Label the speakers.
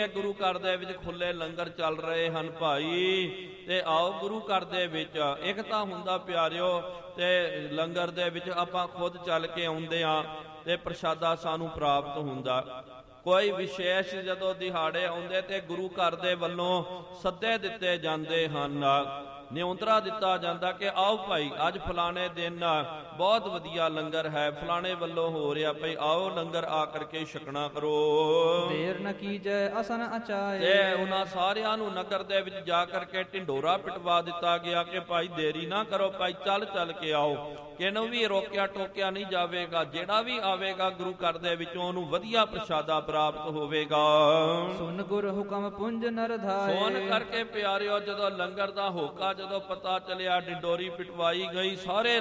Speaker 1: ਗੁਰੂ ਘਰ ਦੇ ਵਿੱਚ ਖੁੱਲੇ ਲੰਗਰ ਚੱਲ ਰਹੇ ਹਨ ਭਾਈ, ਤੇ ਆਓ ਗੁਰੂ ਘਰ ਦੇ ਵਿੱਚ। ਇੱਕ ਤਾਂ ਹੁੰਦਾ ਪਿਆਰਿਓ ਤੇ ਲੰਗਰ ਦੇ ਵਿੱਚ ਆਪਾਂ ਖੁਦ ਚੱਲ ਕੇ ਆਉਂਦੇ ਆ ਤੇ ਪ੍ਰਸ਼ਾਦਾ ਸਾਨੂੰ ਪ੍ਰਾਪਤ ਹੁੰਦਾ। ਕੋਈ ਵਿਸ਼ੇਸ਼ ਜਦੋਂ ਦਿਹਾੜੇ ਆਉਂਦੇ ਤੇ ਗੁਰੂ ਘਰ ਦੇ ਵੱਲੋਂ ਸੱਦੇ ਦਿੱਤੇ ਜਾਂਦੇ ਹਨ, ਨਿਉਂਤਰਾ ਦਿੱਤਾ ਜਾਂਦਾ ਕਿ ਆਓ ਭਾਈ ਅੱਜ ਫਲਾਣੇ ਦਿਨ ਬਹੁਤ ਵਧੀਆ ਲੰਗਰ ਹੈ, ਫਲਾਣੇ ਵੱਲੋਂ ਹੋ ਰਿਹਾ ਭਾਈ, ਆਓ ਲੰਗਰ ਆ ਕਰਕੇ ਛਕਣਾ ਕਰੋ।
Speaker 2: ਦੇਰ ਨ ਕੀਜੈ ਅਸਨ ਅਚਾਏ।
Speaker 1: ਤੇ ਉਹਨਾਂ ਸਾਰਿਆਂ ਨੂੰ ਨਗਰ ਦੇ ਵਿੱਚ ਜਾ ਕਰਕੇ ਢਿੰਡੋਰਾ ਪਿਟਵਾ ਦਿੱਤਾ ਗਿਆ ਕਿ ਭਾਈ ਦੇਰੀ ਨਾ ਕਰੋ ਭਾਈ, ਚੱਲ ਚੱਲ ਕੇ ਆਓ। ਕਿਹਨੂੰ ਵੀ ਰੋਕਿਆ ਟੋਕਿਆ ਨਹੀਂ ਜਾਵੇਗਾ, ਜਿਹੜਾ ਵੀ ਆਵੇਗਾ ਗੁਰੂ ਘਰ ਦੇ ਵਿੱਚੋਂ ਉਹਨੂੰ ਵਧੀਆ ਪ੍ਰਸ਼ਾਦਾ ਪ੍ਰਾਪਤ ਹੋਵੇਗਾ।
Speaker 2: ਸੁਨ ਗੁਰ ਹੁਕਮ ਪੁੰਜ ਨਰ ਧਾਏ।
Speaker 1: ਸੋਨ ਕਰਕੇ ਪਿਆਰਿਓ ਜਦੋਂ ਲੰਗਰ ਦਾ ਹੋਕਾ ਜਦੋਂ ਪਤਾ ਚੱਲਿਆ, ਢਿੰਡੋਰੀ ਪਿਟਵਾਈ ਗਈ, ਸਾਰੇ